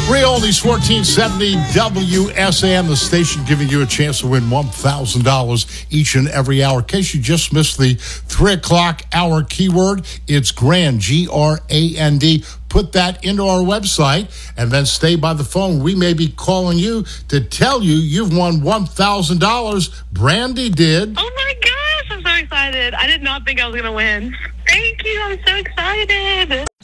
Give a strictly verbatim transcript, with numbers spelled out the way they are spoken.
Real Oldies fourteen seventy W S A M, the station giving you a chance to win one thousand dollars each and every hour. In case you just missed the three o'clock hour keyword, it's GRAND, G R A N D. Put that into our website and then stay by the phone. We may be calling you to tell you you've won one thousand dollars. Brandy did. Oh my gosh, I'm so excited. I did not think I was going to win. Thank you. I'm so excited.